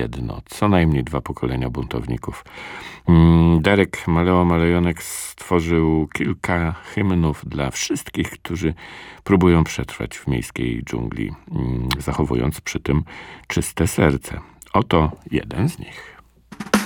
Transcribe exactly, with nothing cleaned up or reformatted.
jedno, co najmniej dwa pokolenia buntowników. Derek Maleo Malejonek stworzył kilka hymnów dla wszystkich, którzy próbują przetrwać w miejskiej dżungli, zachowując przy tym czyste serce. Oto jeden z nich.